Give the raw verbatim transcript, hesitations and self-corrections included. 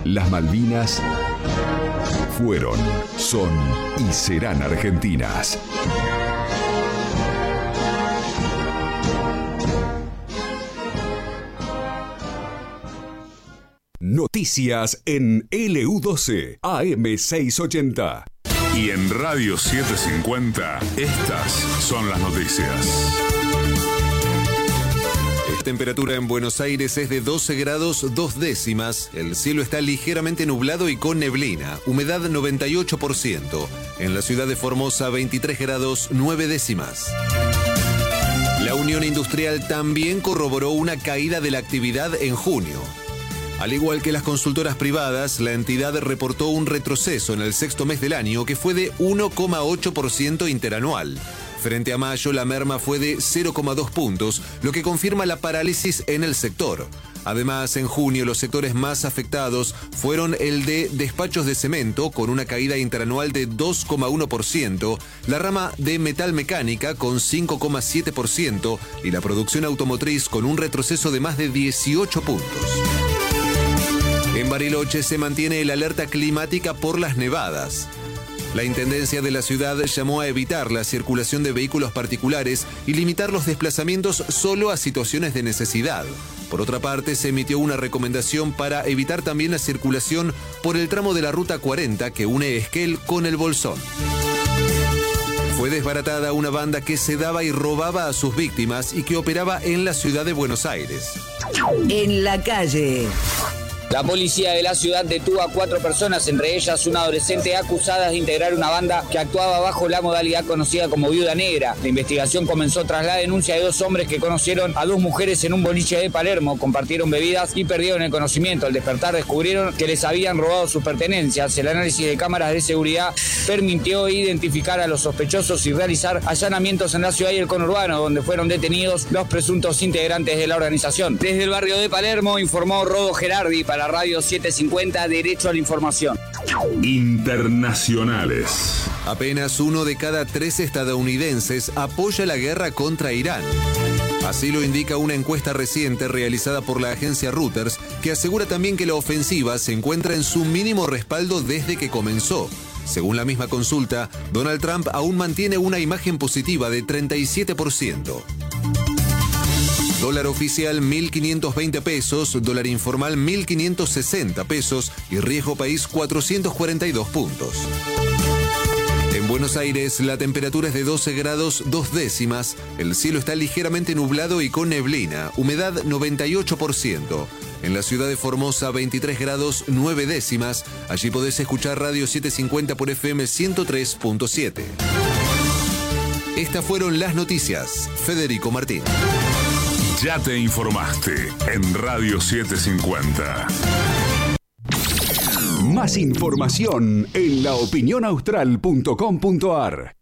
Las Malvinas fueron, son y serán argentinas. Noticias en L U doce A M seiscientos ochenta. Y en Radio setecientos cincuenta, estas son las noticias. La temperatura en Buenos Aires es de doce grados dos décimas. El cielo está ligeramente nublado y con neblina. Humedad noventa y ocho por ciento. En la ciudad de Formosa, veintitrés grados nueve décimas. La Unión Industrial también corroboró una caída de la actividad en junio. Al igual que las consultoras privadas, la entidad reportó un retroceso en el sexto mes del año que fue de uno coma ocho por ciento interanual. Frente a mayo, la merma fue de cero coma dos puntos, lo que confirma la parálisis en el sector. Además, en junio, los sectores más afectados fueron el de despachos de cemento, con una caída interanual de dos coma uno por ciento, la rama de metalmecánica, con cinco coma siete por ciento, y la producción automotriz, con un retroceso de más de dieciocho puntos. En Bariloche se mantiene el alerta climática por las nevadas. La Intendencia de la ciudad llamó a evitar la circulación de vehículos particulares y limitar los desplazamientos solo a situaciones de necesidad. Por otra parte, se emitió una recomendación para evitar también la circulación por el tramo de la Ruta cuarenta que une Esquel con el Bolsón. Fue desbaratada una banda que sedaba y robaba a sus víctimas y que operaba en la ciudad de Buenos Aires. En la calle. La policía de la ciudad detuvo a cuatro personas, entre ellas una adolescente, acusadas de integrar una banda que actuaba bajo la modalidad conocida como Viuda Negra. La investigación comenzó tras la denuncia de dos hombres que conocieron a dos mujeres en un boliche de Palermo, compartieron bebidas y perdieron el conocimiento. Al despertar descubrieron que les habían robado sus pertenencias. El análisis de cámaras de seguridad permitió identificar a los sospechosos y realizar allanamientos en la ciudad y el conurbano, donde fueron detenidos los presuntos integrantes de la organización. Desde el barrio de Palermo informó Rodo Gerardi para la Radio setecientos cincuenta, Derecho a la Información. Internacionales. Apenas uno de cada tres estadounidenses apoya la guerra contra Irán. Así lo indica una encuesta reciente realizada por la agencia Reuters, que asegura también que la ofensiva se encuentra en su mínimo respaldo desde que comenzó. Según la misma consulta, Donald Trump aún mantiene una imagen positiva de treinta y siete por ciento. Dólar oficial mil quinientos veinte pesos, dólar informal mil quinientos sesenta pesos y riesgo país cuatrocientos cuarenta y dos puntos. En Buenos Aires la temperatura es de doce grados dos décimas, el cielo está ligeramente nublado y con neblina, humedad noventa y ocho por ciento. En la ciudad de Formosa veintitrés grados nueve décimas, allí podés escuchar Radio setecientos cincuenta por F M ciento tres punto siete. Estas fueron las noticias. Federico Martín. Ya te informaste en Radio setecientos cincuenta. Más información en la opinión austral punto com punto a r.